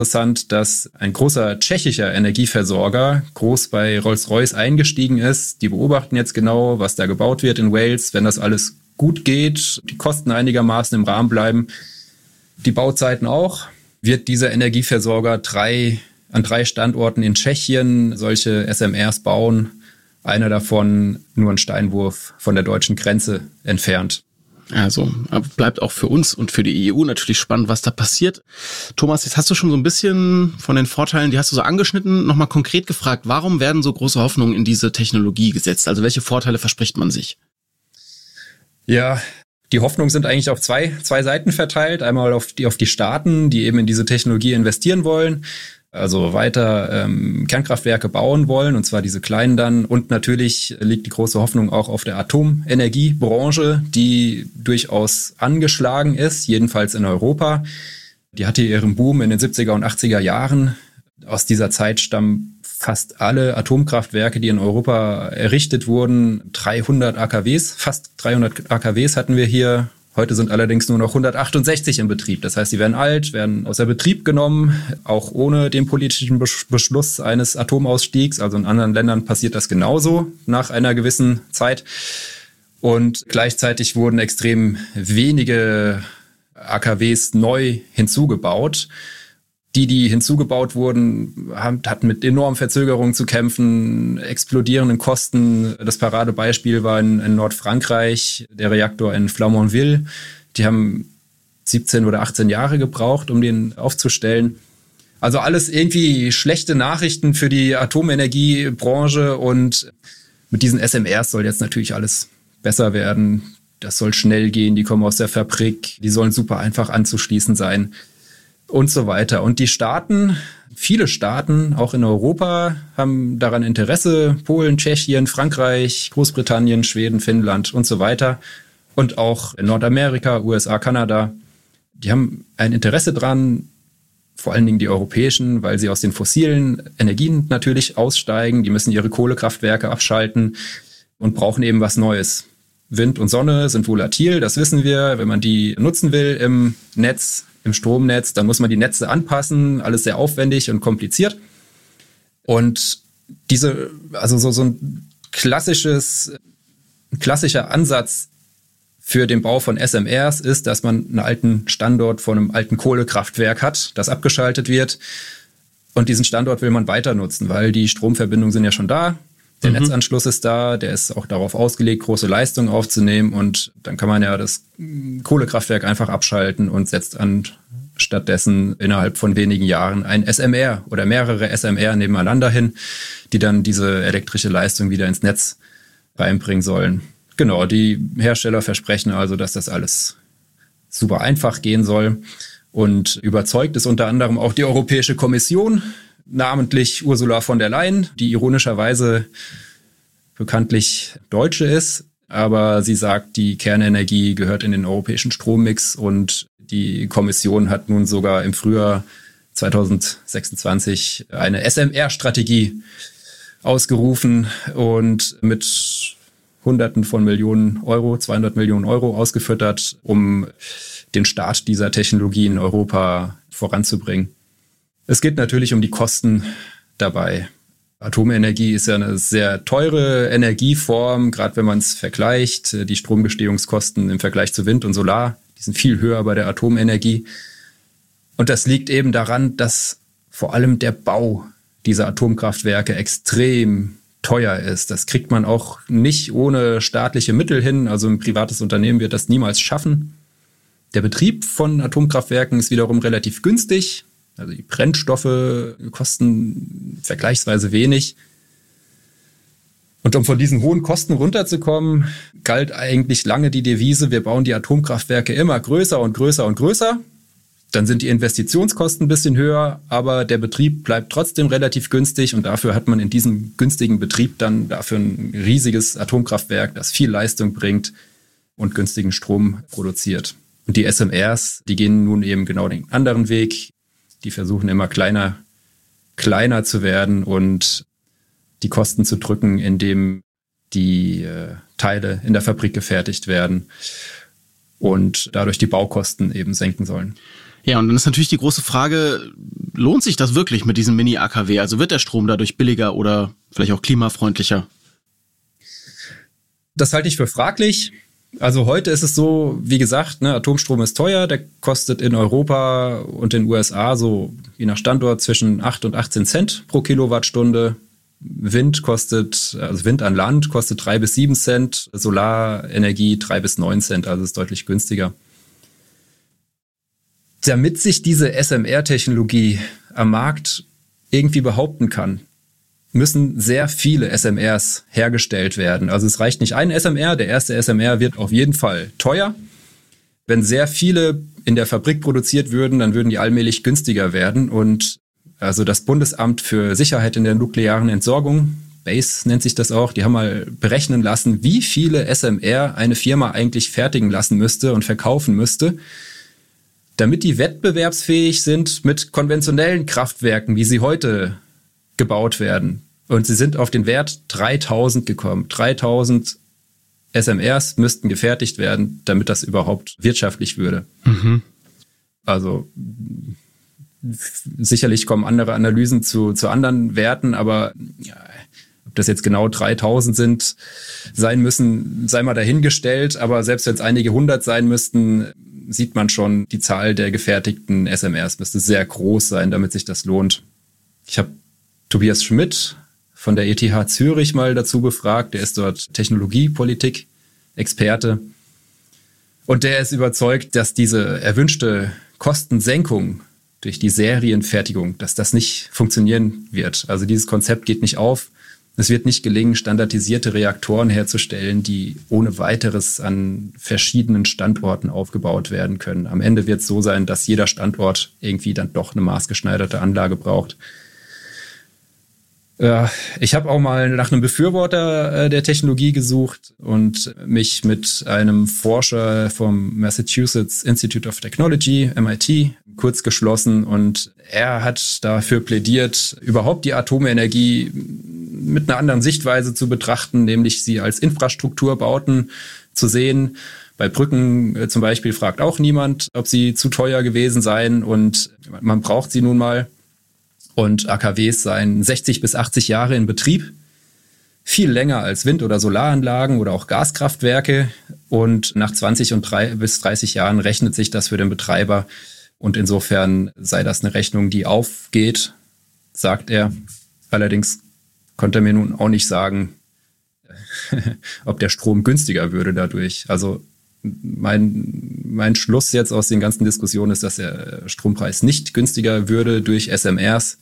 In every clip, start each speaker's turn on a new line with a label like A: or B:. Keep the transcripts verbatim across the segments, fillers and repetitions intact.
A: interessant, dass ein großer tschechischer Energieversorger groß bei Rolls-Royce eingestiegen ist. Die beobachten jetzt genau, was da gebaut wird in Wales. Wenn das alles gut geht, die Kosten einigermaßen im Rahmen bleiben, die Bauzeiten auch, wird dieser Energieversorger drei, an drei Standorten in Tschechien solche S M Rs bauen. Einer davon nur einen Steinwurf von der deutschen Grenze entfernt.
B: Also bleibt auch für uns und für die E U natürlich spannend, was da passiert. Thomas, jetzt hast du schon so ein bisschen von den Vorteilen, die hast du so angeschnitten, nochmal konkret gefragt, warum werden so große Hoffnungen in diese Technologie gesetzt? Also welche Vorteile verspricht man sich?
A: Ja, die Hoffnungen sind eigentlich auf zwei, zwei Seiten verteilt. Einmal auf die, auf die Staaten, die eben in diese Technologie investieren wollen, also weiter ähm, Kernkraftwerke bauen wollen, und zwar diese kleinen dann. Und natürlich liegt die große Hoffnung auch auf der Atomenergiebranche, die durchaus angeschlagen ist, jedenfalls in Europa. Die hatte ihren Boom in den siebziger und achtziger Jahren. Aus dieser Zeit stammen fast alle Atomkraftwerke, die in Europa errichtet wurden. dreihundert A K Ws, fast dreihundert A K Ws hatten wir hier. Heute sind allerdings nur noch hundertachtundsechzig im Betrieb. Das heißt, sie werden alt, werden außer Betrieb genommen, auch ohne den politischen Beschluss eines Atomausstiegs. Also in anderen Ländern passiert das genauso nach einer gewissen Zeit. Und gleichzeitig wurden extrem wenige A K Ws neu hinzugebaut. Die, die hinzugebaut wurden, hatten mit enormen Verzögerungen zu kämpfen, explodierenden Kosten. Das Paradebeispiel war in, in Nordfrankreich, der Reaktor in Flamanville. Die haben siebzehn oder achtzehn Jahre gebraucht, um den aufzustellen. Also alles irgendwie schlechte Nachrichten für die Atomenergiebranche, und mit diesen S M Rs soll jetzt natürlich alles besser werden. Das soll schnell gehen, die kommen aus der Fabrik, die sollen super einfach anzuschließen sein. Und so weiter. Und die Staaten, viele Staaten, auch in Europa, haben daran Interesse. Polen, Tschechien, Frankreich, Großbritannien, Schweden, Finnland und so weiter. Und auch in Nordamerika, U S A, Kanada. Die haben ein Interesse dran, vor allen Dingen die europäischen, weil sie aus den fossilen Energien natürlich aussteigen. Die müssen ihre Kohlekraftwerke abschalten und brauchen eben was Neues. Wind und Sonne sind volatil, das wissen wir. Wenn man die nutzen will im Netz, im Stromnetz, dann muss man die Netze anpassen, alles sehr aufwendig und kompliziert. Und diese, also so, so ein klassisches, ein klassischer Ansatz für den Bau von S M Rs ist, dass man einen alten Standort von einem alten Kohlekraftwerk hat, das abgeschaltet wird. Und diesen Standort will man weiter nutzen, weil die Stromverbindungen sind ja schon da. Der mhm. Netzanschluss ist da, der ist auch darauf ausgelegt, große Leistungen aufzunehmen, und dann kann man ja das Kohlekraftwerk einfach abschalten und setzt an stattdessen innerhalb von wenigen Jahren ein S M R oder mehrere S M R nebeneinander hin, die dann diese elektrische Leistung wieder ins Netz reinbringen sollen. Genau, die Hersteller versprechen also, dass das alles super einfach gehen soll, und überzeugt ist unter anderem auch die Europäische Kommission, namentlich Ursula von der Leyen, die ironischerweise bekanntlich Deutsche ist, aber sie sagt, die Kernenergie gehört in den europäischen Strommix, und die Kommission hat nun sogar im Frühjahr zweitausendsechsundzwanzig eine S M R-Strategie ausgerufen und mit Hunderten von Millionen Euro, zweihundert Millionen Euro ausgefüttert, um den Start dieser Technologie in Europa voranzubringen. Es geht natürlich um die Kosten dabei. Atomenergie ist ja eine sehr teure Energieform, gerade wenn man es vergleicht. Die Stromgestehungskosten im Vergleich zu Wind und Solar, die sind viel höher bei der Atomenergie. Und das liegt eben daran, dass vor allem der Bau dieser Atomkraftwerke extrem teuer ist. Das kriegt man auch nicht ohne staatliche Mittel hin. Also ein privates Unternehmen wird das niemals schaffen. Der Betrieb von Atomkraftwerken ist wiederum relativ günstig. Also die Brennstoffe kosten vergleichsweise wenig. Und um von diesen hohen Kosten runterzukommen, galt eigentlich lange die Devise, wir bauen die Atomkraftwerke immer größer und größer und größer. Dann sind die Investitionskosten ein bisschen höher, aber der Betrieb bleibt trotzdem relativ günstig, und dafür hat man in diesem günstigen Betrieb dann dafür ein riesiges Atomkraftwerk, das viel Leistung bringt und günstigen Strom produziert. Und die S M Rs, die gehen nun eben genau den anderen Weg. Die versuchen immer kleiner, kleiner zu werden und die Kosten zu drücken, indem die äh, Teile in der Fabrik gefertigt werden und dadurch die Baukosten eben senken sollen.
B: Ja, und dann ist natürlich die große Frage, lohnt sich das wirklich mit diesem Mini-A K W? Also wird der Strom dadurch billiger oder vielleicht auch klimafreundlicher?
A: Das halte ich für fraglich. Also heute ist es so, wie gesagt, ne, Atomstrom ist teuer, der kostet in Europa und in den U S A so je nach Standort zwischen acht und achtzehn Cent pro Kilowattstunde. Wind kostet, also Wind an Land kostet drei bis sieben Cent, Solarenergie drei bis neun Cent, also ist deutlich günstiger. Damit sich diese S M R-Technologie am Markt irgendwie behaupten kann, müssen sehr viele S M Rs hergestellt werden. Also es reicht nicht ein S M R, der erste S M R wird auf jeden Fall teuer. Wenn sehr viele in der Fabrik produziert würden, dann würden die allmählich günstiger werden. Und also das Bundesamt für Sicherheit in der nuklearen Entsorgung, B A S E nennt sich das auch, die haben mal berechnen lassen, wie viele S M R eine Firma eigentlich fertigen lassen müsste und verkaufen müsste, damit die wettbewerbsfähig sind mit konventionellen Kraftwerken, wie sie heute gebaut werden. Und sie sind auf den Wert dreitausend gekommen. dreitausend S M Rs müssten gefertigt werden, damit das überhaupt wirtschaftlich würde. Mhm. Also sicherlich kommen andere Analysen zu, zu anderen Werten, aber ja, ob das jetzt genau dreitausend sind, sein müssen, sei mal dahingestellt. Aber selbst wenn es einige hundert sein müssten, sieht man schon, die Zahl der gefertigten S M Rs müsste sehr groß sein, damit sich das lohnt. Ich habe Tobias Schmidt von der E T H Zürich mal dazu befragt. Der ist dort Technologiepolitik-Experte. Und der ist überzeugt, dass diese erwünschte Kostensenkung durch die Serienfertigung, dass das nicht funktionieren wird. Also dieses Konzept geht nicht auf. Es wird nicht gelingen, standardisierte Reaktoren herzustellen, die ohne weiteres an verschiedenen Standorten aufgebaut werden können. Am Ende wird es so sein, dass jeder Standort irgendwie dann doch eine maßgeschneiderte Anlage braucht. Ja, ich habe auch mal nach einem Befürworter der Technologie gesucht und mich mit einem Forscher vom Massachusetts Institute of Technology, M I T, kurz geschlossen. Und er hat dafür plädiert, überhaupt die Atomenergie mit einer anderen Sichtweise zu betrachten, nämlich sie als Infrastrukturbauten zu sehen. Bei Brücken zum Beispiel fragt auch niemand, ob sie zu teuer gewesen seien, und man braucht sie nun mal. Und A K Ws seien sechzig bis achtzig Jahre in Betrieb, viel länger als Wind- oder Solaranlagen oder auch Gaskraftwerke. Und nach zwanzig und drei bis dreißig Jahren rechnet sich das für den Betreiber. Und insofern sei das eine Rechnung, die aufgeht, sagt er. Allerdings konnte er mir nun auch nicht sagen, ob der Strom günstiger würde dadurch. Also mein, mein Schluss jetzt aus den ganzen Diskussionen ist, dass der Strompreis nicht günstiger würde durch S M Rs.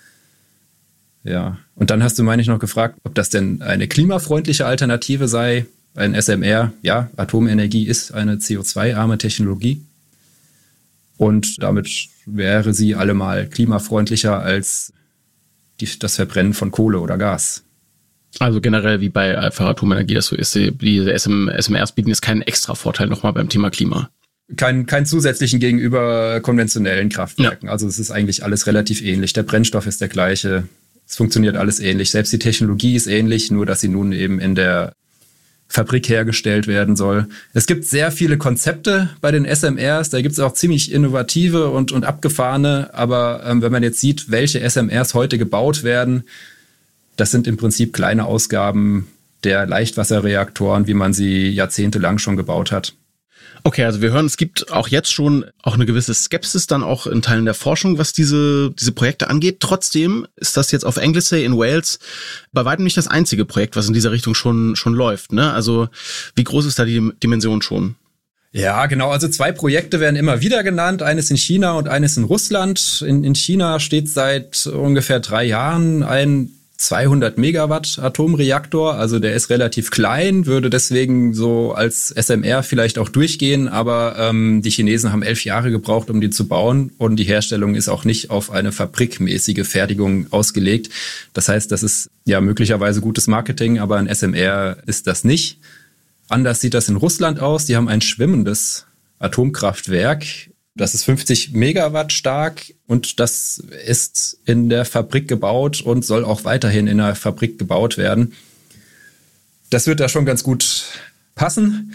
A: Ja, und dann hast du, meine ich, noch gefragt, ob das denn eine klimafreundliche Alternative sei. Ein S M R, ja, Atomenergie ist eine C O zwei arme Technologie. Und damit wäre sie allemal klimafreundlicher als die, das Verbrennen von Kohle oder Gas.
B: Also generell wie bei einfach Atomenergie das so ist, diese S M Rs bieten jetzt keinen extra Vorteil nochmal beim Thema Klima.
A: Kein, kein zusätzlichen gegenüber konventionellen Kraftwerken. Ja. Also es ist eigentlich alles relativ ähnlich. Der Brennstoff ist der gleiche. Es funktioniert alles ähnlich. Selbst die Technologie ist ähnlich, nur dass sie nun eben in der Fabrik hergestellt werden soll. Es gibt sehr viele Konzepte bei den S M Rs. Da gibt es auch ziemlich innovative und, und abgefahrene. Aber ähm, wenn man jetzt sieht, welche S M Rs heute gebaut werden, das sind im Prinzip kleine Ausgaben der Leichtwasserreaktoren, wie man sie jahrzehntelang schon gebaut hat.
B: Okay, also wir hören, es gibt auch jetzt schon auch eine gewisse Skepsis dann auch in Teilen der Forschung, was diese diese Projekte angeht. Trotzdem ist das jetzt auf Anglesey in Wales bei weitem nicht das einzige Projekt, was in dieser Richtung schon schon läuft, ne? Also wie groß ist da die Dimension schon?
A: Ja, genau. Also zwei Projekte werden immer wieder genannt. Eines in China und eines in Russland. In, in China steht seit ungefähr drei Jahren ein zweihundert Megawatt Atomreaktor, also der ist relativ klein, würde deswegen so als S M R vielleicht auch durchgehen, aber ähm, die Chinesen haben elf Jahre gebraucht, um die zu bauen, und die Herstellung ist auch nicht auf eine fabrikmäßige Fertigung ausgelegt. Das heißt, das ist ja möglicherweise gutes Marketing, aber ein S M R ist das nicht. Anders sieht das in Russland aus. Die haben ein schwimmendes Atomkraftwerk. Das ist fünfzig Megawatt stark und das ist in der Fabrik gebaut und soll auch weiterhin in der Fabrik gebaut werden. Das wird da schon ganz gut passen.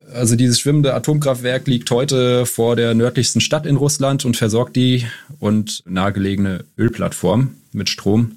A: Also dieses schwimmende Atomkraftwerk liegt heute vor der nördlichsten Stadt in Russland und versorgt die und nahegelegene Ölplattform mit Strom.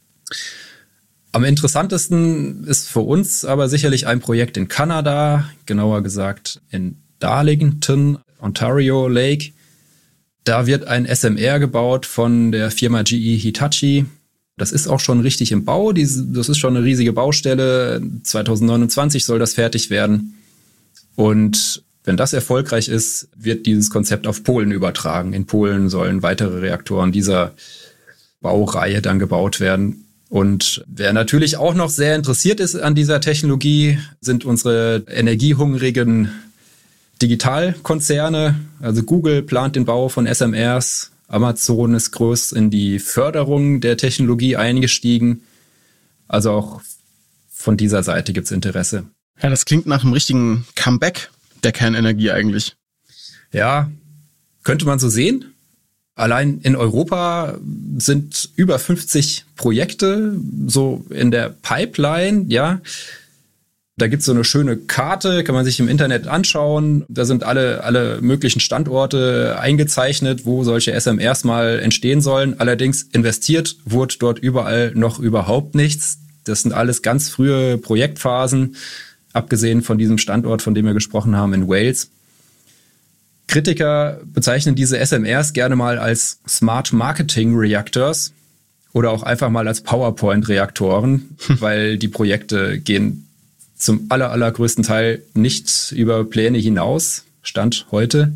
A: Am interessantesten ist für uns aber sicherlich ein Projekt in Kanada, genauer gesagt in Darlington, Ontario Lake. Da wird ein S M R gebaut von der Firma G E Hitachi. Das ist auch schon richtig im Bau. Das ist schon eine riesige Baustelle. zwanzig neunundzwanzig soll das fertig werden. Und wenn das erfolgreich ist, wird dieses Konzept auf Polen übertragen. In Polen sollen weitere Reaktoren dieser Baureihe dann gebaut werden. Und wer natürlich auch noch sehr interessiert ist an dieser Technologie, sind unsere energiehungrigen Digitalkonzerne. Also Google plant den Bau von S M Rs. Amazon ist groß in die Förderung der Technologie eingestiegen. Also auch von dieser Seite gibt's Interesse.
B: Ja, das klingt nach einem richtigen Comeback der Kernenergie eigentlich.
A: Ja, könnte man so sehen. Allein in Europa sind über fünfzig Projekte so in der Pipeline, ja. Da gibt's so eine schöne Karte, kann man sich im Internet anschauen. Da sind alle, alle möglichen Standorte eingezeichnet, wo solche S M Rs mal entstehen sollen. Allerdings investiert wurde dort überall noch überhaupt nichts. Das sind alles ganz frühe Projektphasen, abgesehen von diesem Standort, von dem wir gesprochen haben in Wales. Kritiker bezeichnen diese S M Rs gerne mal als Smart Marketing Reactors oder auch einfach mal als PowerPoint-Reaktoren, weil die Projekte gehen zum aller, allergrößten Teil nicht über Pläne hinaus, Stand heute.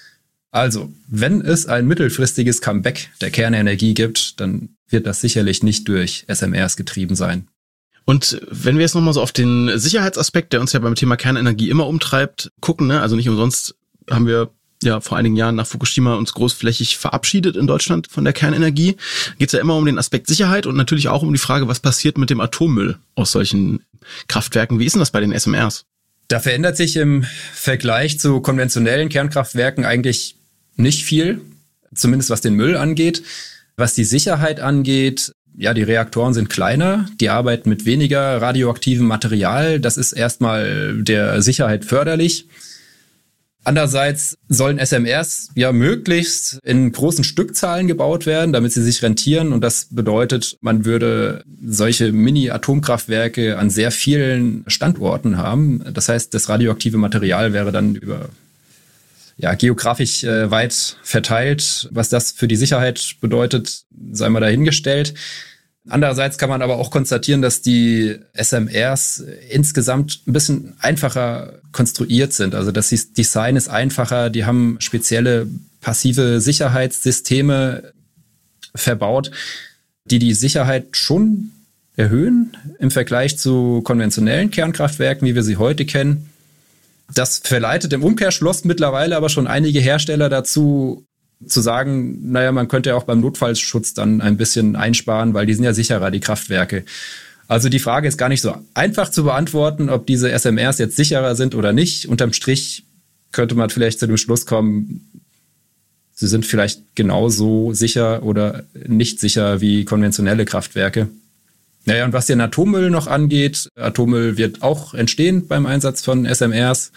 A: Also, wenn es ein mittelfristiges Comeback der Kernenergie gibt, dann wird das sicherlich nicht durch S M Rs getrieben sein.
B: Und wenn wir jetzt nochmal so auf den Sicherheitsaspekt, der uns ja beim Thema Kernenergie immer umtreibt, gucken, ne? Also nicht umsonst haben wir ja vor einigen Jahren nach Fukushima uns großflächig verabschiedet in Deutschland von der Kernenergie, geht es ja immer um den Aspekt Sicherheit und natürlich auch um die Frage, was passiert mit dem Atommüll aus solchen Kraftwerken. Wie ist denn das bei den S M Rs?
A: Da verändert sich im Vergleich zu konventionellen Kernkraftwerken eigentlich nicht viel, zumindest was den Müll angeht. Was die Sicherheit angeht, ja, die Reaktoren sind kleiner, die arbeiten mit weniger radioaktivem Material. Das ist erstmal der Sicherheit förderlich. Andererseits sollen S M Rs ja möglichst in großen Stückzahlen gebaut werden, damit sie sich rentieren. Und das bedeutet, man würde solche Mini-Atomkraftwerke an sehr vielen Standorten haben. Das heißt, das radioaktive Material wäre dann über ja, geografisch äh, weit verteilt. Was das für die Sicherheit bedeutet, sei mal dahingestellt. Andererseits kann man aber auch konstatieren, dass die S M Rs insgesamt ein bisschen einfacher konstruiert sind. Also das Design ist einfacher, die haben spezielle passive Sicherheitssysteme verbaut, die die Sicherheit schon erhöhen im Vergleich zu konventionellen Kernkraftwerken, wie wir sie heute kennen. Das verleitet im Umkehrschluss mittlerweile aber schon einige Hersteller dazu, zu sagen, naja, man könnte ja auch beim Notfallschutz dann ein bisschen einsparen, weil die sind ja sicherer, die Kraftwerke. Also die Frage ist gar nicht so einfach zu beantworten, ob diese S M Rs jetzt sicherer sind oder nicht. Unterm Strich könnte man vielleicht zu dem Schluss kommen, sie sind vielleicht genauso sicher oder nicht sicher wie konventionelle Kraftwerke. Naja, und was den Atommüll noch angeht, Atommüll wird auch entstehen beim Einsatz von S M Rs.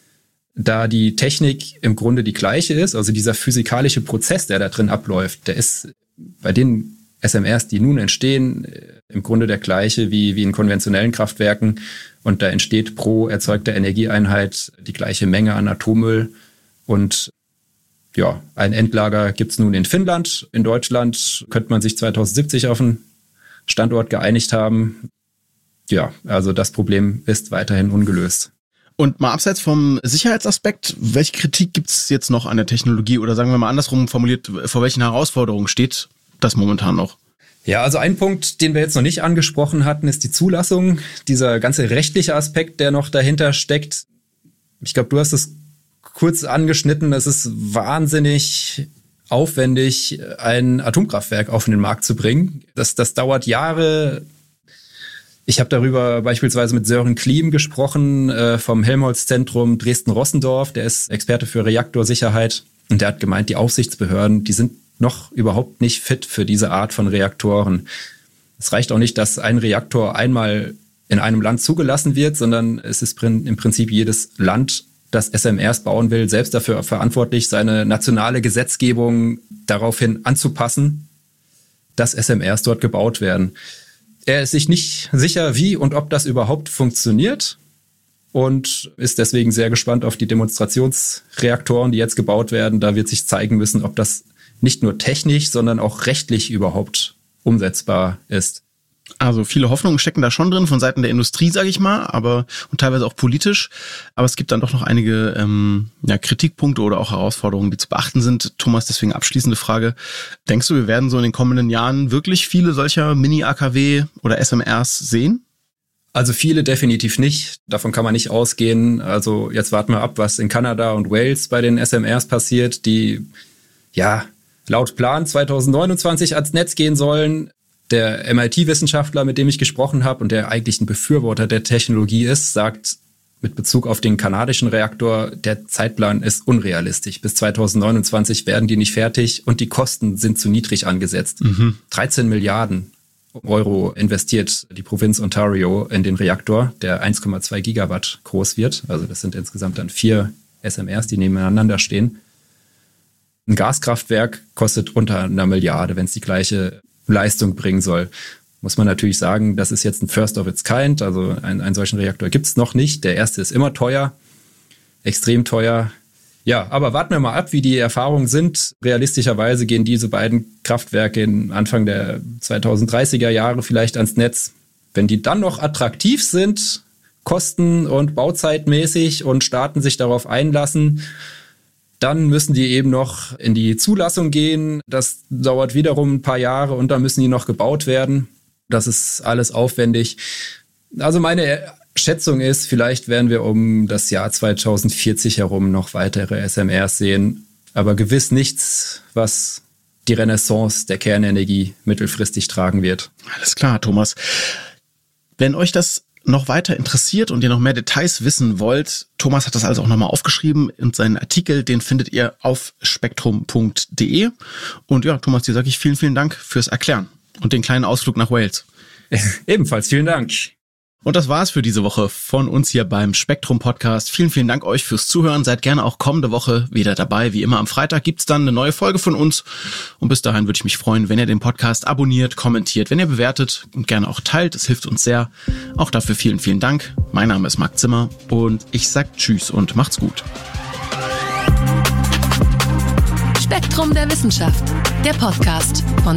A: Da die Technik im Grunde die gleiche ist, also dieser physikalische Prozess, der da drin abläuft, der ist bei den S M Rs, die nun entstehen, im Grunde der gleiche wie, wie in konventionellen Kraftwerken. Und da entsteht pro erzeugter Energieeinheit die gleiche Menge an Atommüll. Und ja, ein Endlager gibt's nun in Finnland. In Deutschland könnte man sich zwanzig siebzig auf einen Standort geeinigt haben. Ja, also das Problem ist weiterhin ungelöst.
B: Und mal abseits vom Sicherheitsaspekt, welche Kritik gibt es jetzt noch an der Technologie oder sagen wir mal andersrum formuliert, vor welchen Herausforderungen steht das momentan noch?
A: Ja, also ein Punkt, den wir jetzt noch nicht angesprochen hatten, ist die Zulassung, dieser ganze rechtliche Aspekt, der noch dahinter steckt. Ich glaube, du hast es kurz angeschnitten, es ist wahnsinnig aufwendig, ein Atomkraftwerk auf den Markt zu bringen. Das, das dauert Jahre. Ich habe darüber beispielsweise mit Sören Kliem gesprochen äh, vom Helmholtz-Zentrum Dresden-Rossendorf. Der ist Experte für Reaktorsicherheit und der hat gemeint, die Aufsichtsbehörden, die sind noch überhaupt nicht fit für diese Art von Reaktoren. Es reicht auch nicht, dass ein Reaktor einmal in einem Land zugelassen wird, sondern es ist im Prinzip jedes Land das S M Rs bauen will, selbst dafür verantwortlich, seine nationale Gesetzgebung daraufhin anzupassen, dass S M Rs dort gebaut werden. Er ist sich nicht sicher, wie und ob das überhaupt funktioniert und ist deswegen sehr gespannt auf die Demonstrationsreaktoren, die jetzt gebaut werden. Da wird sich zeigen müssen, ob das nicht nur technisch, sondern auch rechtlich überhaupt umsetzbar ist.
B: Also viele Hoffnungen stecken da schon drin, von Seiten der Industrie, sage ich mal, aber und teilweise auch politisch. Aber es gibt dann doch noch einige ähm, ja, Kritikpunkte oder auch Herausforderungen, die zu beachten sind. Thomas, deswegen abschließende Frage. Denkst du, wir werden so in den kommenden Jahren wirklich viele solcher Mini-A K W oder S M Rs sehen?
A: Also viele definitiv nicht. Davon kann man nicht ausgehen. Also jetzt warten wir ab, was in Kanada und Wales bei den S M Rs passiert, die ja laut Plan zwanzig neunundzwanzig ans Netz gehen sollen. Der M I T-Wissenschaftler, mit dem ich gesprochen habe und der eigentlich ein Befürworter der Technologie ist, sagt mit Bezug auf den kanadischen Reaktor, der Zeitplan ist unrealistisch. Bis zwanzig neunundzwanzig werden die nicht fertig und die Kosten sind zu niedrig angesetzt. Mhm. dreizehn Milliarden Euro investiert die Provinz Ontario in den Reaktor, der eins Komma zwei Gigawatt groß wird. Also das sind insgesamt dann vier S M Rs, die nebeneinander stehen. Ein Gaskraftwerk kostet unter einer Milliarde, wenn es die gleiche Leistung bringen soll. Muss man natürlich sagen, das ist jetzt ein First of its kind, also einen, einen solchen Reaktor gibt es noch nicht. Der erste ist immer teuer, extrem teuer. Ja, aber warten wir mal ab, wie die Erfahrungen sind. Realistischerweise gehen diese beiden Kraftwerke in Anfang der zweitausenddreißiger Jahre vielleicht ans Netz. Wenn die dann noch attraktiv sind, kosten- und bauzeitmäßig und Staaten sich darauf einlassen, dann müssen die eben noch in die Zulassung gehen. Das dauert wiederum ein paar Jahre und dann müssen die noch gebaut werden. Das ist alles aufwendig. Also meine Schätzung ist, vielleicht werden wir um das Jahr zweitausendvierzig herum noch weitere S M Rs sehen. Aber gewiss nichts, was die Renaissance der Kernenergie mittelfristig tragen wird.
B: Alles klar, Thomas. Wenn euch das noch weiter interessiert und ihr noch mehr Details wissen wollt, Thomas hat das also auch nochmal aufgeschrieben und seinen Artikel, den findet ihr auf spektrum punkt de. Und ja, Thomas, dir sage ich vielen, vielen Dank fürs Erklären und den kleinen Ausflug nach Wales.
A: Ebenfalls, vielen Dank.
B: Und das war's für diese Woche von uns hier beim Spektrum Podcast. Vielen, vielen Dank euch fürs Zuhören. Seid gerne auch kommende Woche wieder dabei. Wie immer am Freitag gibt's dann eine neue Folge von uns. Und bis dahin würde ich mich freuen, wenn ihr den Podcast abonniert, kommentiert, wenn ihr bewertet und gerne auch teilt. Das hilft uns sehr. Auch dafür vielen, vielen Dank. Mein Name ist Marc Zimmer und ich sag Tschüss und macht's gut.
C: Spektrum der Wissenschaft, der Podcast von